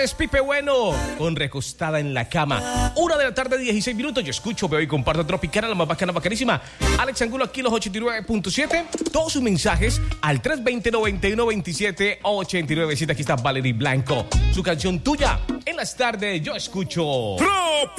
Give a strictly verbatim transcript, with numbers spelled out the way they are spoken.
es Pipe Bueno con Recostada en la Cama. Una de la tarde, dieciséis minutos. Yo escucho, veo y comparto Tropicana, la más bacana, bacanísima. Alex Angulo aquí, los ochenta y nueve punto siete. Todos sus mensajes al tres dos cero, noventa y uno, veintisiete, ochenta y nueve. Aquí está Valerie Blanco. Su canción Tuya. En las tardes, yo escucho Tropicana.